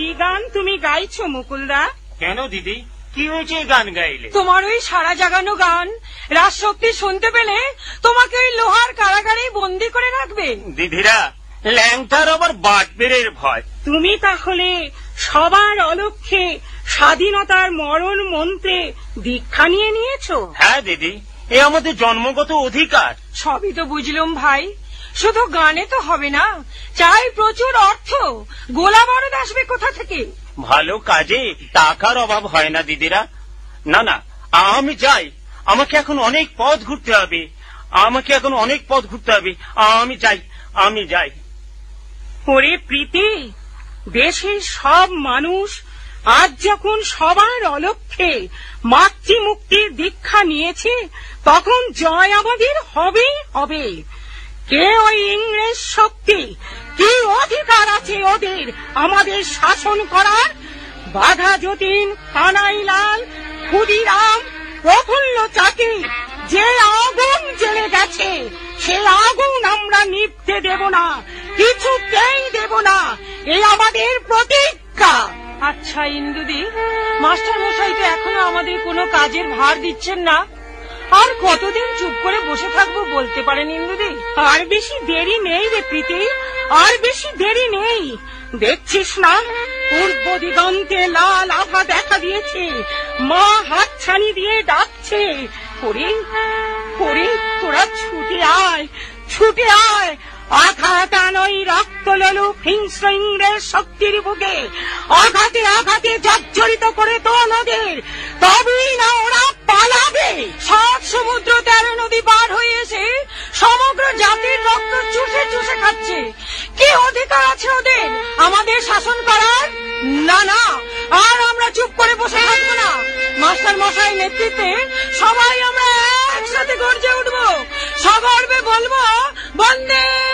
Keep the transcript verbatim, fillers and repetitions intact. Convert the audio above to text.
গান তুমি গাইছো মুকুলদা? কেন দিদি, কি হয়েছে গান গাইলে? তোমার ওই সারা জাগানো গান রাজশক্তি শুনতে পেলে তোমাকে ওই লোহার কারাগারে বন্দি করে রাখবে। দিদিরা, ল্যাংটার আবার বাটবেরের ভয়। তুমি তাহলে সবার অলক্ষ্যে স্বাধীনতার মরণ মন্ত্রে দীক্ষা নিয়ে নিয়েছো? হ্যাঁ দিদি, এ আমাদের জন্মগত অধিকার। সবই তো বুঝলুম ভাই, শুধু গানে তো হবে না, চাই প্রচুর অর্থ। গোলা বারুদ আসবে কোথা থেকে? ভালো কাজে টাকার অভাব হয় না দিদিরা। না না, আমি যাই। আমাকে এখন অনেক পথ ঘুরতে হবে, আমাকে এখন অনেক পথ ঘুরতে হবে। আমি যাই, আমি যাই। ওরে প্রীতি, দেশের সব মানুষ আজ যখন সবার অলক্ষ্যে মাতৃমুক্তির দীক্ষা নিয়েছে, তখন জয় আমাদের হবেই হবে। কে ওই ইংরেজ শক্তি, কি অধিকার আছে ওদের আমাদের শাসন করার? বাঘা যতীন, কানাইলাল, ক্ষুদিরাম, প্রফুল্ল চাকি, যে আগুন জ্বলে গেছে, সে আগুন আমরা নিভতে দেব না, কিছুতেই দেব না। এই আমাদের প্রতিজ্ঞা। আচ্ছা ইন্দুদি, মাস্টার মশাই তো এখনো আমাদের কোনো কাজের ভার দিচ্ছেন না। আর কতদিন চুপ করে বসে থাকবো বলতে পারেন ইন্দুদি? আর বেশি দেরি নেই রে প্রীতি, আর বেশি দেরি নেই। দেখছিস না, পূর্ব দিগন্তে লাল আভা দেখা দিয়েছে, মা হাতছানি দিয়ে ডাকছে। ওরে ওরে, তোরা ছুটে আয়, ছুটে আয়। আঘাত আনই রক্ত লোলু হিংস্র ইংরেজ শক্তির বুকে, আঘাতে আঘাতে জর্জরিত করে তো নদের, তবেই না ওরা পালাবে। সাত সমুদ্র তেরো নদী পার হয়ে এসে সমগ্র জাতির রক্ত চুষে চুষে খাচ্ছে। কি অধিকার আছে ওদের আমাদের শাসন করার? না না, আর আমরা চুপ করে বসে থাকবো না। মাস্টার মশাই নেতৃত্বে সবাই আমরা একসাথে গর্জে উঠবো, সগর্বে বলবো বন্দে